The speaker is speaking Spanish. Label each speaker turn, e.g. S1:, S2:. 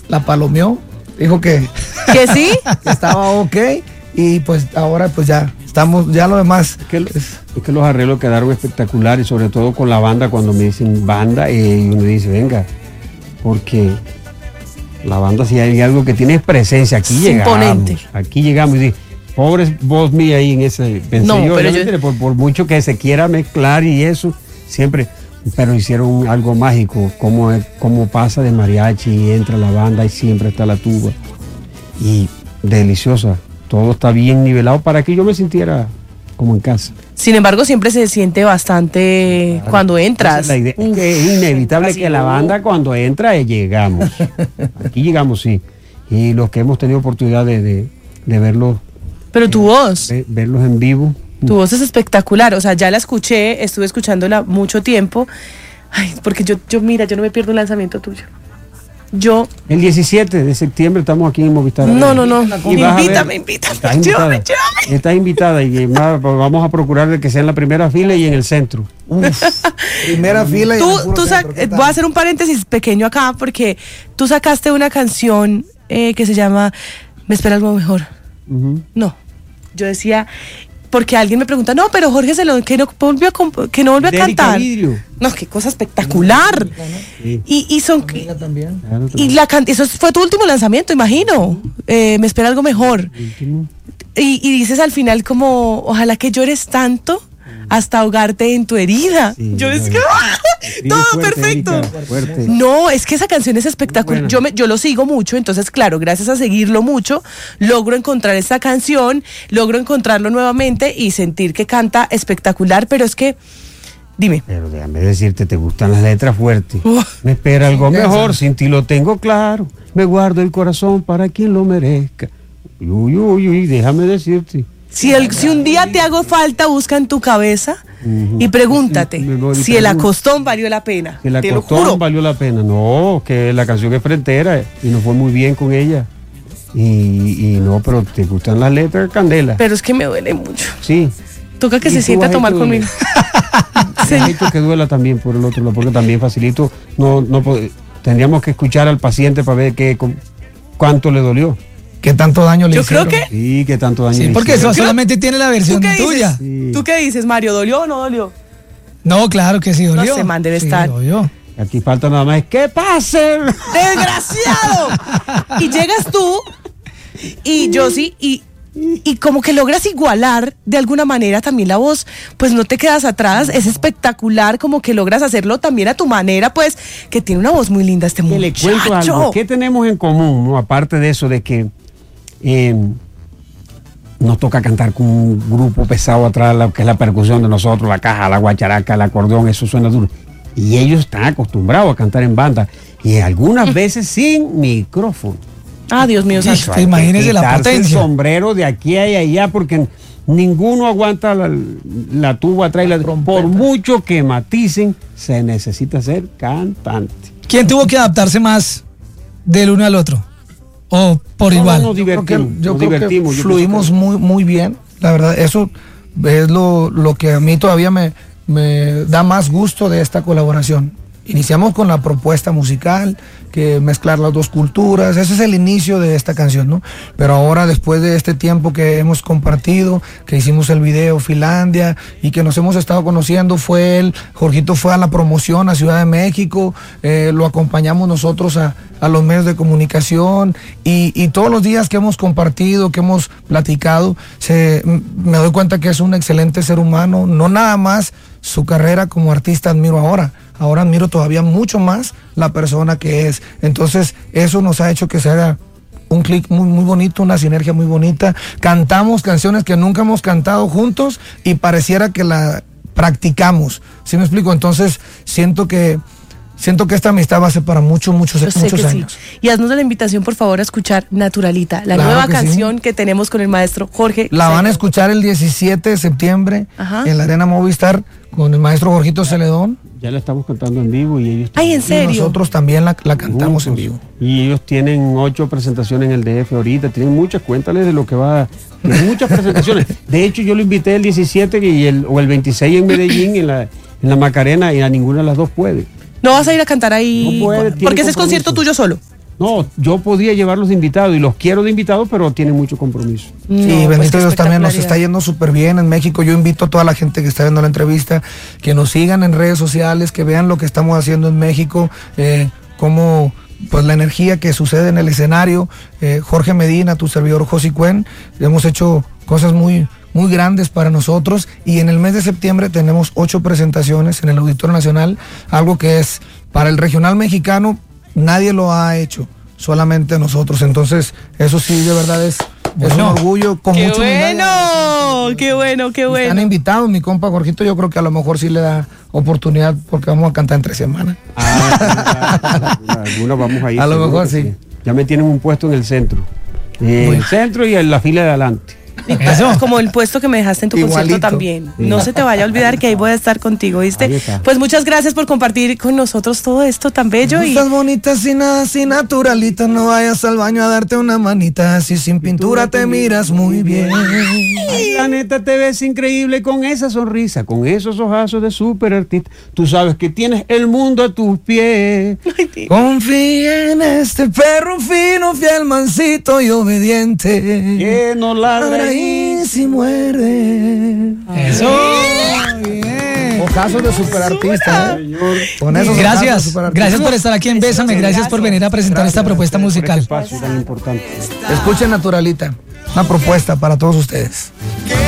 S1: la palomeó, dijo que
S2: sí,
S1: que estaba ok, y pues ahora pues ya estamos, ya lo demás.
S3: Es que los arreglos quedaron espectaculares, sobre todo con la banda, cuando me dicen banda, y uno dice, venga, porque la banda si hay algo que tiene presencia,
S2: imponente.
S3: Aquí llegamos y dije, pobre voz mía ahí en ese, pensé
S2: no,
S3: yo,
S2: pero
S3: por mucho que se quiera mezclar y eso, siempre, pero hicieron algo mágico, como pasa de mariachi y entra la banda y siempre está la tuba, y deliciosa, todo está bien nivelado para que yo me sintiera como en casa.
S2: Sin embargo, siempre se siente bastante claro. Cuando entras.
S3: Es que es inevitable que la banda cuando entra llegamos. Aquí llegamos, sí. Y los que hemos tenido oportunidad de verlos.
S2: Pero tu voz.
S3: Verlos en vivo.
S2: Tu voz es espectacular. O sea, ya la escuché, estuve escuchándola mucho tiempo. Ay, porque yo mira, yo no me pierdo un lanzamiento tuyo.
S3: El 17 de septiembre estamos aquí en Movistar.
S2: No. Invítame.
S3: Estás invitada y vamos a procurar de que sea en la primera fila y en el centro.
S1: Primera fila.
S2: Voy a hacer un paréntesis pequeño acá porque tú sacaste una canción que se llama Me espera algo mejor. No, yo decía, porque alguien me pregunta, no, pero Jorge que no volvió a cantar. Vidrio. No, qué cosa espectacular. Sí. Y son
S1: también.
S2: Y eso fue tu último lanzamiento, imagino. Me espera algo mejor. Y dices al final como, ojalá que llores tanto hasta ahogarte en tu herida. Sí, yo decía, todo fuerte, perfecto.
S3: Erika,
S2: no, es que esa canción es espectacular. Yo lo sigo mucho, entonces claro, gracias a seguirlo mucho, logro encontrar esta canción, logro encontrarlo nuevamente y sentir que canta espectacular, pero es que, dime.
S3: Pero déjame decirte, te gustan las letras fuertes. Me espera algo mejor, sin ti lo tengo claro. Me guardo el corazón para quien lo merezca. Uy, déjame decirte.
S2: Si un día te hago falta, busca en tu cabeza y pregúntate si el acostón valió la pena.
S3: Si el acostón valió la pena. No, que la canción es frentera y nos fue muy bien con ella. Y no, pero te gustan las letras, candela.
S2: Pero es que me duele mucho.
S3: Sí.
S2: Toca que se sienta a tomar conmigo.
S3: Necesito que duela también por el otro lado, porque también facilito. Tendríamos que escuchar al paciente para ver cuánto le dolió.
S1: ¿Qué tanto daño le hicieron?
S2: Yo creo que...
S3: Sí, ¿qué tanto daño le hicieron?
S1: Porque eso solamente tiene la versión tuya.
S2: Sí. ¿Tú qué dices, Mario? ¿Dolió o no dolió?
S1: No, claro que sí dolió.
S2: No se man, debe estar.
S1: Dolió.
S3: Aquí falta nada más, ¡que pase!
S2: ¡Desgraciado! Y llegas tú, y yo sí, y como que logras igualar de alguna manera también la voz, pues no te quedas atrás, es espectacular, como que logras hacerlo también a tu manera, pues, que tiene una voz muy linda este muchacho.
S3: Le cuento algo, ¿qué tenemos en común, no? Aparte de eso, de que nos toca cantar con un grupo pesado atrás, que es la percusión de nosotros, la caja, la guacharaca, el acordeón, eso suena duro. Y ellos están acostumbrados a cantar en banda, y algunas veces sin micrófono.
S2: Ah, Dios mío, santo.
S1: Imagínese la potencia.
S3: El sombrero de aquí a allá, porque ninguno aguanta la tuba atrás. Por mucho que maticen, se necesita ser cantante.
S1: ¿Quién tuvo que adaptarse más del uno al otro? ¿O por igual?
S3: Nos divertimos.
S1: Yo creo que fluimos muy bien. La verdad, eso es lo que a mí todavía me da más gusto de esta colaboración. Iniciamos con la propuesta musical, que mezclar las dos culturas, ese es el inicio de esta canción, ¿no? Pero ahora, después de este tiempo que hemos compartido, que hicimos el video Finlandia y que nos hemos estado conociendo, Jorgito fue a la promoción a Ciudad de México, lo acompañamos nosotros a los medios de comunicación y todos los días que hemos compartido, que hemos platicado, me doy cuenta que es un excelente ser humano, no nada más su carrera como artista admiro ahora admiro todavía mucho más la persona que es. Entonces eso nos ha hecho que se haga un clic muy bonito, una sinergia muy bonita. Cantamos canciones que nunca hemos cantado juntos y pareciera que la practicamos. ¿Sí me explico? Entonces siento que esta amistad va a ser para muchos años.
S2: Sí. Y haznos la invitación, por favor, a escuchar Naturalita, la nueva canción que tenemos con el maestro Jorge.
S1: La van a escuchar el 17 de septiembre en la Arena Movistar con el maestro Jorgito Celedón.
S3: Ya la estamos cantando en vivo y ellos...
S2: ¡Ay, en serio!
S1: Y nosotros también la cantamos en vivo.
S3: Y ellos tienen 8 presentaciones en el DF ahorita, tienen muchas, cuéntales de lo que va... Tienen muchas presentaciones. De hecho, yo lo invité el 17 o el 26 en Medellín, en la Macarena, y a ninguna de las dos puede.
S2: ¿No vas a ir a cantar ahí?
S3: No puede,
S2: porque ese es concierto tuyo solo.
S3: No, yo podría llevarlos de invitados y los quiero de invitados, pero tienen mucho compromiso.
S1: Sí, bendito Dios, también nos está yendo súper bien en México. Yo invito a toda la gente que está viendo la entrevista que nos sigan en redes sociales, que vean lo que estamos haciendo en México, cómo pues la energía que sucede en el escenario. Jorge Medina, tu servidor Josy Cuen, hemos hecho cosas muy grandes para nosotros, y en el mes de septiembre tenemos 8 presentaciones en el Auditorio Nacional, algo que es para el regional mexicano, nadie lo ha hecho, solamente nosotros. Entonces eso sí, de verdad es un orgullo. Con mucho
S2: qué bueno.
S1: Están invitados, mi compa Jorgito, yo creo que a lo mejor sí le da oportunidad, porque vamos a cantar en 3 semanas.
S3: Algunos vamos a ir.
S1: A lo mejor sí.
S3: Ya me tienen un puesto en el centro. En el centro y en la fila de adelante.
S2: Eso. Como el puesto que me dejaste en tu
S1: Igualito.
S2: concierto también. Sí. No se te vaya a olvidar que ahí voy a estar contigo, ¿viste? Pues muchas gracias por compartir con nosotros todo esto tan bello.
S1: Estás bonita sin nada, así naturalita. No vayas al baño a darte una manita. Así sin pintura te miras muy bien.
S3: Ay, la neta, te ves increíble con esa sonrisa, con esos ojazos de súper artista. Tú sabes que tienes el mundo a tus pies.
S1: Confía en este perro fino, fiel, mansito y obediente,
S3: que no ladra
S1: y si muerde.
S4: Eso.
S1: Bien. Ojazos de superartista. Con esos
S4: gracias por estar aquí en Bésame, gracias por venir a presentar esta propuesta musical.
S3: Tan importante.
S1: Escuchen Naturalita, una propuesta para todos ustedes.